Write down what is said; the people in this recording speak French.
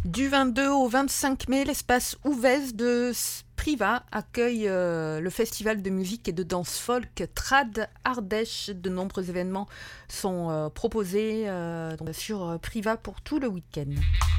Du 22 au 25 mai, l'espace Ouvez de Priva accueille le festival de musique et de danse folk Trad Ardèche. De nombreux événements sont proposés sur Priva pour tout le week-end.